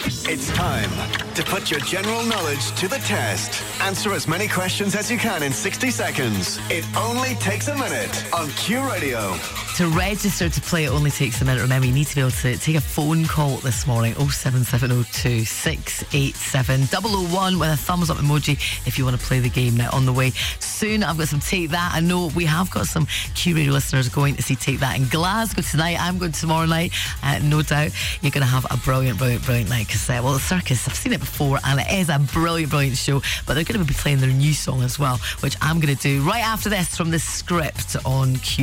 It's time to put your general knowledge to the test. Answer as many questions as you can in 60 seconds. It only takes a minute on Q Radio. To register to play, it only takes a minute. Remember, you need to be able to take a phone call this morning. 07702 687 001 with a thumbs up emoji if you want to play the game. Now, on the way soon, I've got some Take That. I know we have got some Q Radio listeners going to see Take That in Glasgow tonight. I'm going tomorrow night. No doubt you're going to have a brilliant night, because well, the Circus, I've seen it before and it is a brilliant show, but they're going to be playing their new song as well, which I'm going to do right after this from The Script on Q.